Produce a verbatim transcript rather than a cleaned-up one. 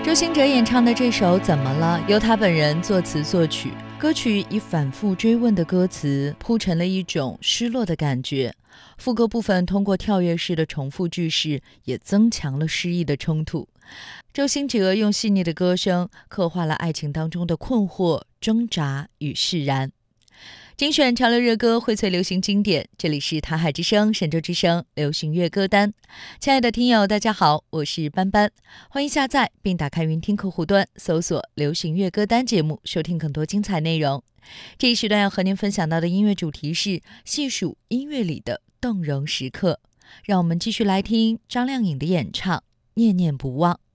周兴哲演唱的这首《怎么了》由他本人作词作曲，歌曲以反复追问的歌词铺陈了一种失落的感觉，副歌部分通过跳跃式的重复句式也增强了诗意的冲突。周兴哲用细腻的歌声刻画了爱情当中的困惑、挣扎与释然。精选潮流热歌，荟萃流行经典，这里是台海之声、神州之声流行乐歌单。亲爱的听友大家好，我是班班，欢迎下载并打开云听客户端，搜索流行乐歌单节目，收听更多精彩内容。这一时段要和您分享到的音乐主题是细数音乐里的动容时刻，让我们继续来听张靓颖的演唱《念念不忘》。